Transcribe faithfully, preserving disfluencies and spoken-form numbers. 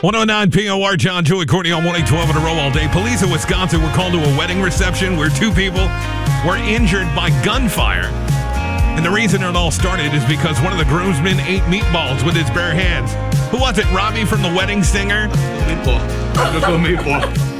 one oh nine P O R, John, Julie, Courtney on one eight twelve in a row all day. Police in Wisconsin were called to a wedding reception where two people were injured by gunfire. And the reason it all started is because one of the groomsmen ate meatballs with his bare hands. Who was it, Robbie from The Wedding Singer? Meatball. Let's go meatball.